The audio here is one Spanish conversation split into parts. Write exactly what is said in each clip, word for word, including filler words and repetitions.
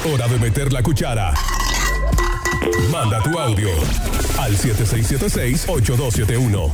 hora de meter la cuchara. Manda tu audio al siete seis siete seis, ocho dos siete uno.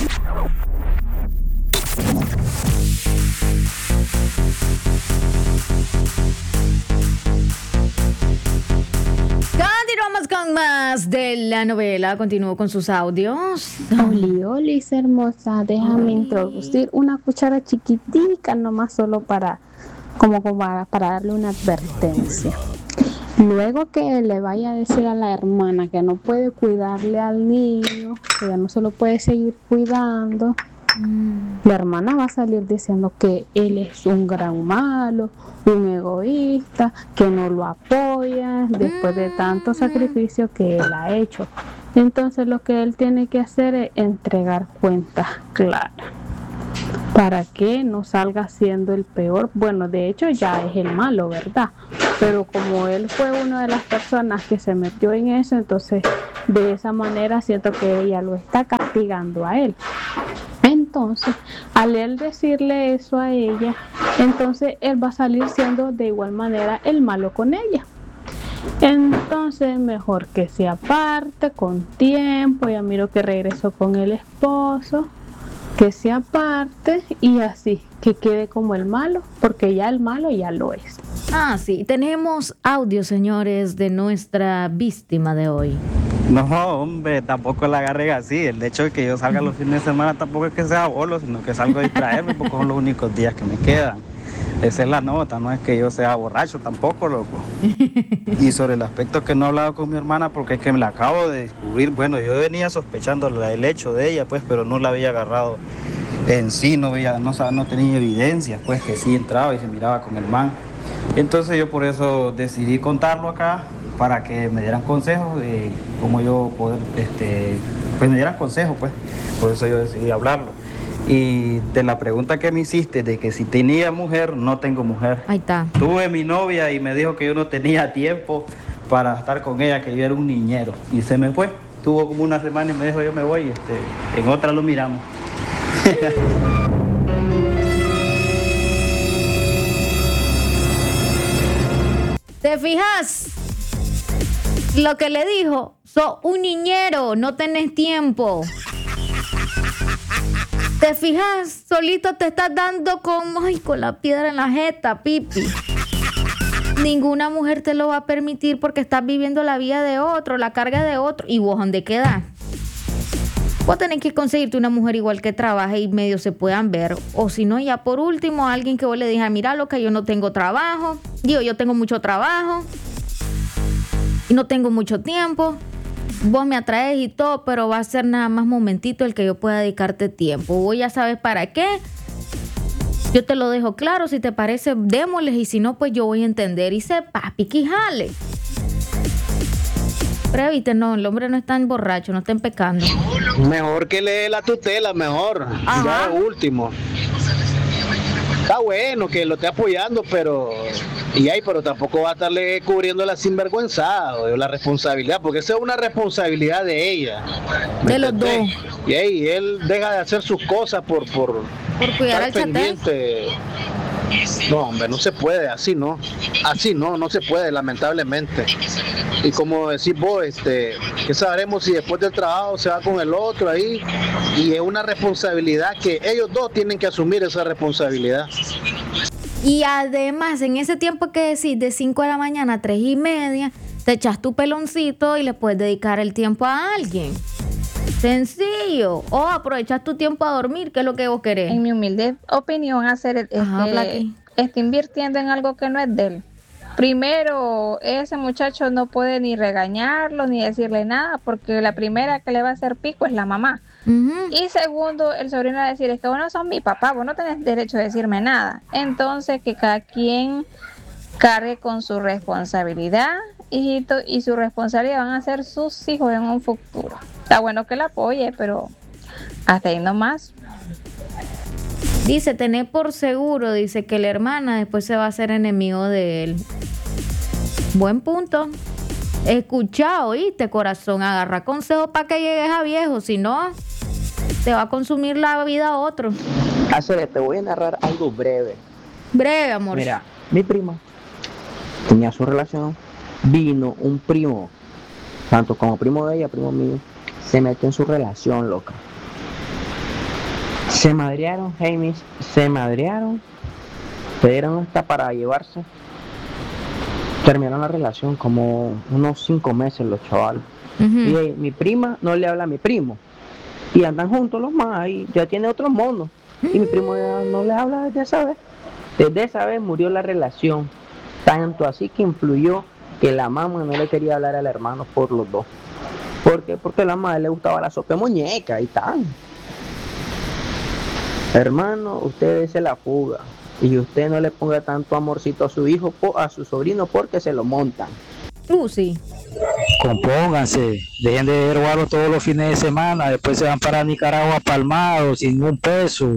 Continuamos con más de la novela. Continúo con sus audios. Oli, oli, hermosa. Déjame Oli. introducir una cuchara chiquitica, nomás solo para, como, como para, para darle una advertencia. Luego que le vaya a decir a la hermana que no puede cuidarle al niño, que ya no se lo puede seguir cuidando, mm. la hermana va a salir diciendo que él es un gran malo, un egoísta, que no lo apoya después de tanto sacrificio que él ha hecho. Entonces lo que él tiene que hacer es entregar cuentas claras para que no salga siendo el peor. Bueno, de hecho ya es el malo, ¿verdad? Pero como él fue una de las personas que se metió en eso, entonces de esa manera siento que ella lo está castigando a él. Entonces, al él decirle eso a ella, entonces él va a salir siendo de igual manera el malo con ella. Entonces, mejor que se aparte con tiempo. Ya miro que regresó con el esposo, que se aparte y así, que quede como el malo, porque ya el malo ya lo es. Ah, sí, tenemos audio, señores, de nuestra víctima de hoy. No, hombre, tampoco la agarren así. El hecho de que yo salga los fines de semana tampoco es que sea bolo, sino que salgo a distraerme porque son los únicos días que me quedan. Esa es la nota, no es que yo sea borracho tampoco, loco. Y sobre el aspecto que no he hablado con mi hermana, porque es que me la acabo de descubrir. Bueno, yo venía sospechando el hecho de ella, pues, pero no la había agarrado en sí, no, veía, no, no tenía evidencia, pues, que sí entraba y se miraba con el man. Entonces yo por eso decidí contarlo acá, para que me dieran consejos de cómo yo poder, este, pues me dieran consejos, pues. Por eso yo decidí hablarlo. Y de la pregunta que me hiciste de que si tenía mujer, no tengo mujer. Ahí está. Tuve mi novia y me dijo que yo no tenía tiempo para estar con ella, que yo era un niñero. Y se me fue. Tuvo como una semana y me dijo yo me voy, este, en otra lo miramos. ¿Te fijas? Lo que le dijo, sos un niñero, no tenés tiempo. ¿Te fijas? Solito te estás dando con, ay, con la piedra en la jeta, pipi. Ninguna mujer te lo va a permitir porque estás viviendo la vida de otro, la carga de otro. ¿Y vos dónde quedás? Vos tenés que conseguirte una mujer igual que trabaje y medio se puedan ver. O si no, ya por último, alguien que vos le digas, mira, lo que yo no tengo trabajo. Digo, yo tengo mucho trabajo y no tengo mucho tiempo. Vos me atraes y todo, pero va a ser nada más momentito el que yo pueda dedicarte tiempo. Vos ya sabes para qué. Yo te lo dejo claro. Si te parece, démosles. Y si no, pues yo voy a entender. Y se papi, que jale. Pero viste, no, el hombre no está en borracho, no está en pecando. Mejor que le dé la tutela, mejor. Ajá. Ya de último. Está bueno que lo esté apoyando, pero y ahí, pero tampoco va a estarle cubriendo la sinvergüenzada o la responsabilidad, porque esa es una responsabilidad de ella. De los dos. Y ahí él deja de hacer sus cosas por por, por cuidar al pendiente. No, hombre, no se puede, así no, así no, no se puede, lamentablemente. Y como decís vos, este, que sabremos si después del trabajo se va con el otro ahí, y es una responsabilidad que ellos dos tienen que asumir esa responsabilidad. Y además, en ese tiempo que decís, de cinco de la mañana a tres y media, te echas tu peloncito y le puedes dedicar el tiempo a alguien. Sencillo. O aprovechas tu tiempo a dormir, que es lo que vos querés. En mi humilde opinión, hacer es Ajá, que está invirtiendo en algo que no es de él. Primero, ese muchacho no puede ni regañarlo ni decirle nada, porque la primera que le va a hacer pico es la mamá. Uh-huh. Y segundo, el sobrino va a decir, es que vos no sos mi papá, vos no tenés derecho a decirme nada. Entonces, que cada quien cargue con su responsabilidad, hijito, y su responsabilidad van a ser sus hijos en un futuro. Está bueno que la apoye, pero hasta ahí nomás. Dice, tener por seguro, dice que la hermana después se va a hacer enemigo de él. Buen punto. Escucha, oíste, corazón, agarra consejo para que llegues a viejo, si no, te va a consumir la vida a otro. Azore, te voy a narrar algo breve. Breve, amor. Mira, mi prima tenía su relación, vino un primo, tanto como primo de ella, primo mío, se metió en su relación, loca. Se madrearon, James, se madrearon, pidieron hasta para llevarse. Terminaron la relación como unos cinco meses los chavales. Uh-huh. Y eh, mi prima no le habla a mi primo. Y andan juntos los más y ya tiene otros monos. Uh-huh. Y mi primo ya no le habla desde esa vez. Desde esa vez murió la relación. Tanto así que influyó que la mamá no le quería hablar al hermano por los dos. ¿Por qué? Porque a la madre le gustaba la sopa de muñeca y tal. Hermano, usted se la fuga. Y usted no le ponga tanto amorcito a su hijo, a su sobrino, porque se lo montan. Uh, sí. Compónganse, dejen de robarlo todos los fines de semana, después se van para Nicaragua palmados, sin un peso.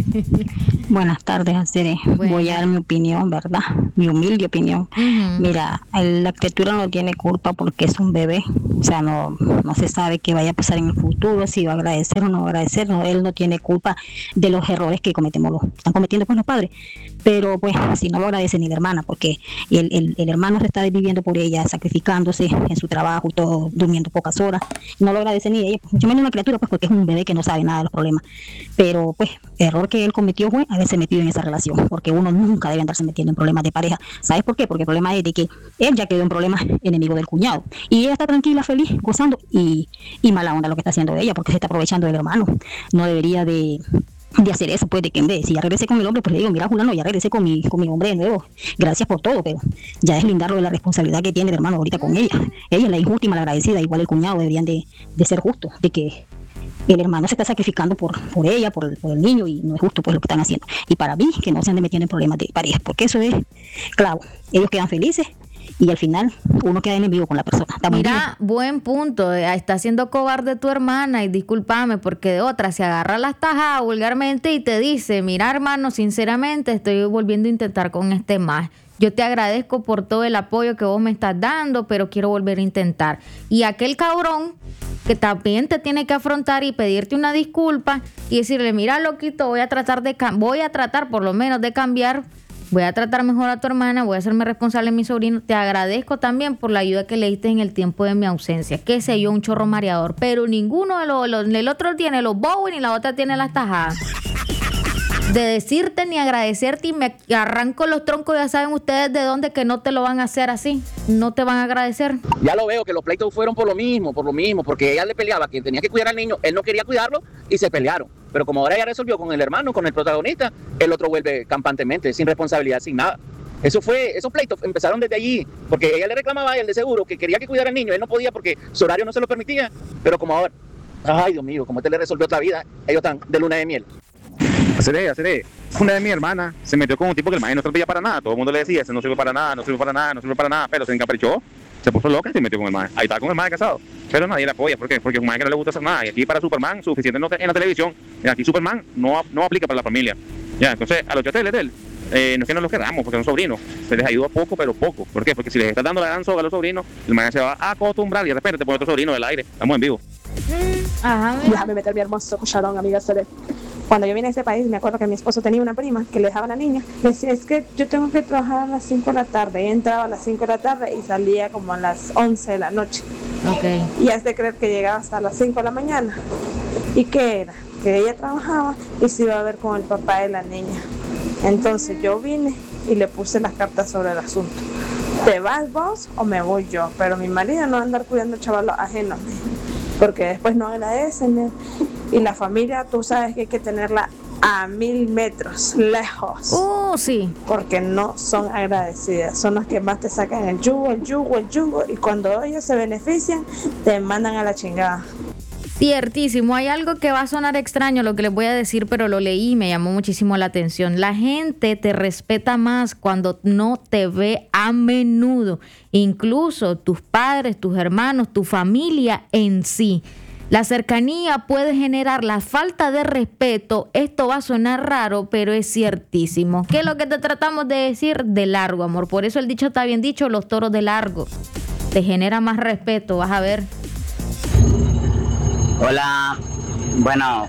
Buenas tardes, Acere. Bueno. Voy a dar mi opinión, ¿verdad? Mi humilde opinión. Uh-huh. Mira, la criatura no tiene culpa porque es un bebé. O sea, no, no se sabe qué vaya a pasar en el futuro, si va a agradecer o no va a agradecer. No, él no tiene culpa de los errores que cometemos los, están cometiendo pues los padres. Pero pues, si no lo agradece ni la hermana, porque el, el, el hermano se está viviendo por ella, sacrificándose en su trabajo, todo, durmiendo pocas horas. No lo agradece ni ella, pues, mucho menos una criatura, pues porque es un bebé que no sabe nada de los problemas. Pero pues, el error que él cometió fue haberse metido en esa relación, porque uno nunca debe andarse metiendo en problemas de pareja. ¿Sabes por qué? Porque el problema es de que él ya quedó en problemas enemigo del cuñado. Y ella está tranquila, feliz, gozando, y, y mala onda lo que está haciendo ella, porque se está aprovechando del hermano. No debería de... de hacer eso, pues de que en vez, si ya regresé con el hombre, pues le digo, mira Julano, ya regresé con mi, con mi hombre de nuevo, gracias por todo, pero ya es lindarlo de la responsabilidad que tiene el hermano ahorita con ella. Ella es la injusta y malagradecida, igual el cuñado, deberían de, de ser justos, de que el hermano se está sacrificando por, por ella, por, por el niño, y no es justo pues lo que están haciendo. Y para mí, que no se anden metiendo en problemas de pareja, porque eso es claro, ellos quedan felices, y al final uno queda enemigo con la persona. Mira, buen punto. Está siendo cobarde tu hermana, y discúlpame, porque de otra se agarra las tajas vulgarmente y te dice, mira hermano, sinceramente estoy volviendo a intentar con este más. Yo te agradezco por todo el apoyo que vos me estás dando, pero quiero volver a intentar. Y aquel cabrón que también te tiene que afrontar y pedirte una disculpa y decirle, mira loquito, voy a tratar de voy a tratar por lo menos de cambiar. Voy a tratar mejor a tu hermana, voy a hacerme responsable de mi sobrino. Te agradezco también por la ayuda que le diste en el tiempo de mi ausencia. Qué sé yo, un chorro mareador. Pero ninguno de los, los el otro tiene los Bowen y la otra tiene las tajadas. De decirte ni agradecerte, y me arranco los troncos, ya saben ustedes de dónde, que no te lo van a hacer así. No te van a agradecer. Ya lo veo, que los pleitos fueron por lo mismo, por lo mismo, porque ella le peleaba que tenía que cuidar al niño, él no quería cuidarlo y se pelearon. Pero como ahora ella resolvió con el hermano, con el protagonista, el otro vuelve campantemente, sin responsabilidad, sin nada. Eso fue, esos pleitos empezaron desde allí, porque ella le reclamaba a él de seguro que quería que cuidara al niño, él no podía porque su horario no se lo permitía, pero como ahora, ay Dios mío, como este le resolvió otra vida, ellos están de luna de miel. Haceré, haceré. Una de mi hermana se metió con un tipo que el maestro no servía para nada, todo el mundo le decía, ese no sirve para nada, no sirve para nada, no sirve para nada, pero se encaprichó, se puso loca y se metió con el maestro. Ahí está con el maestro casado, pero nadie le apoya, ¿por qué? Porque es un maestro que no le gusta hacer nada, y aquí para Superman, suficiente en la televisión, y aquí Superman no, no aplica para la familia. Ya, entonces, a los chateles de él, eh, no es que no los queramos, porque son sobrinos, se les ayuda poco, pero poco. ¿Por qué? Porque si les estás dando la gran soga a los sobrinos, el maestro se va a acostumbrar y de repente te pone otro sobrino del aire. Estamos en vivo. Ajá, déjame meter mi hermoso cucharón, amiga Sole. Cuando yo vine a ese país, me acuerdo que mi esposo tenía una prima que le dejaba a la niña. Le decía, es que yo tengo que trabajar a las cinco de la tarde. Y entraba a las cinco de la tarde y salía como a las once de la noche. Okay. Y has de creer que llegaba hasta las cinco de la mañana. ¿Y qué era? Que ella trabajaba y se iba a ver con el papá de la niña. Entonces yo vine y le puse las cartas sobre el asunto. ¿Te vas vos o me voy yo? Pero mi marido no va a andar cuidando al chaval ajeno, porque después no agradecen. Y la familia, tú sabes que hay que tenerla a mil metros lejos. Oh, sí. Porque no son agradecidas. Son los que más te sacan el yugo, el yugo, el yugo. Y cuando ellos se benefician, te mandan a la chingada. Ciertísimo. Hay algo que va a sonar extraño lo que les voy a decir, pero lo leí y me llamó muchísimo la atención. La gente te respeta más cuando no te ve a menudo. Incluso tus padres, tus hermanos, tu familia en sí. La cercanía puede generar la falta de respeto. Esto va a sonar raro, pero es ciertísimo. ¿Qué es lo que te tratamos de decir? De largo, amor. Por eso el dicho está bien dicho, los toros de largo. Te genera más respeto, vas a ver. Hola, bueno,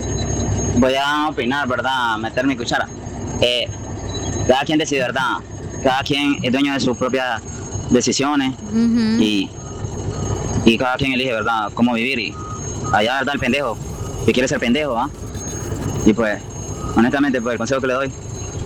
voy a opinar, ¿verdad? Meter mi cuchara. Eh, cada quien decide, ¿verdad? cada quien es dueño de sus propias decisiones uh-huh. y, y cada quien elige, ¿verdad?, cómo vivir. Y allá, ¿verdad?, el pendejo que quiere ser pendejo, ¿ah? Y pues, honestamente, pues el consejo que le doy,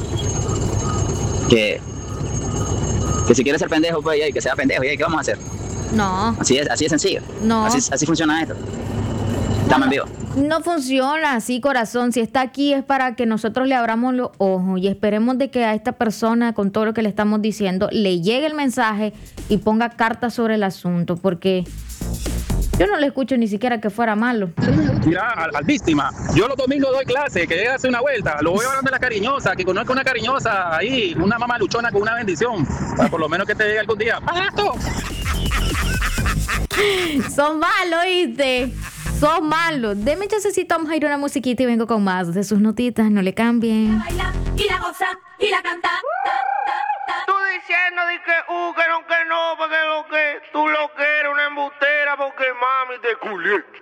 que, que si quiere ser pendejo, pues ya, que sea pendejo, ¿y qué vamos a hacer? No. Así es, así es sencillo. No. Así, así funciona esto. Estamos en vivo. No funciona así, corazón. Si está aquí es para que nosotros le abramos los ojos y esperemos de que a esta persona, con todo lo que le estamos diciendo, le llegue el mensaje y ponga cartas sobre el asunto, porque yo no le escucho ni siquiera que fuera malo. Mira, al, al víctima, yo los domingos doy clase, que llegue a hacer una vuelta, lo voy hablando de la cariñosa, que conozca una cariñosa ahí, una mamá luchona con una bendición, para por lo menos que te llegue algún día. ¡Pato! Son malos, ¿oíste? Son malos. Deme chancecito, vamos a ir a una musiquita y vengo con más de sus notitas. No le cambien. La baila y la goza y la canta. Tú diciendo de que, uh, que no, que no, porque lo que tú lo que eres una embustera, porque mami te culé.